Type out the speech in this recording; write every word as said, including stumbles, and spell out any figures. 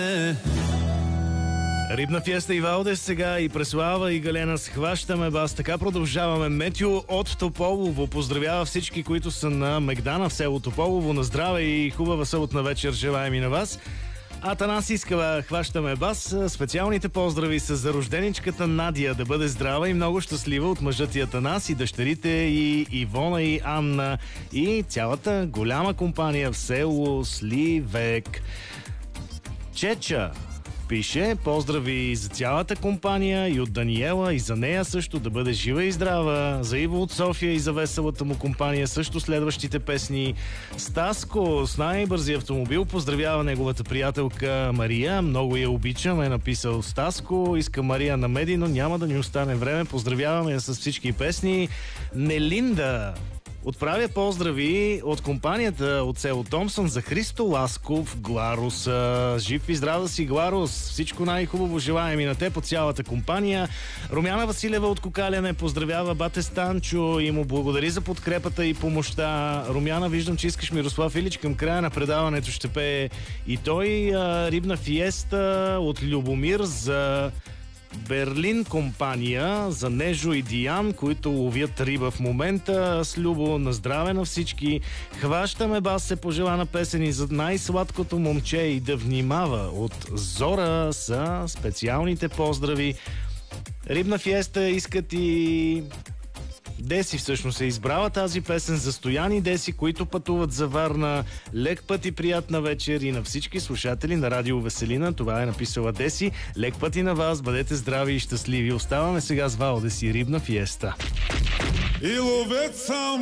Рибна фиеста и Валдес сега, и Преслава, и Галена схващаме бас. Така продължаваме. Метео от Тополово поздравява всички, които са на Мегдана в село Тополово. На здраве и хубава съботна вечер желаем и на вас. Атанас иска хващаме бас. Специалните поздрави са за рожденичката Надя, да бъде здрава и много щастлива от мъжът и Атанас, и дъщерите и Ивона и Анна, и цялата голяма компания в село Сливек. Чеча пише поздрави за цялата компания и от Даниела, и за нея също да бъде жива и здрава. За Иво от София и за веселата му компания също следващите песни. Стаско с най-бързи автомобил поздравява неговата приятелка Мария. Много я обичам, е написал Стаско. Иска Мария на меди, но няма да ни остане време. Поздравяваме я с всички песни. Нелинда отправя поздрави от компанията от село Томсън за Христо Ласков, Гларус. Жив и здрав да си, Гларус! Всичко най-хубаво желаем и на те по цялата компания. Румяна Василева от Кокаляне поздравява бате Станчо и му благодари за подкрепата и помощта. Румяна, виждам, че искаш Мирослав Илич към края на предаването ще пее и той. Рибна фиеста от Любомир за Берлин компания, за Нежо и Диан, които ловят риба в момента. С Любо, на здраве на всички. Хващаме бас се пожелана песен и за най-сладкото момче и да внимава. От Зора са специалните поздрави. Рибна фиеста искат и Деси всъщност е избрала тази песен за Стояни Деси, които пътуват за Варна. Лек път и приятна вечер и на всички слушатели на Радио Веселина. Това е написала Деси. Лек път и на вас, бъдете здрави и щастливи. Оставаме сега с Валдес и Рибна фиеста. И ловец сам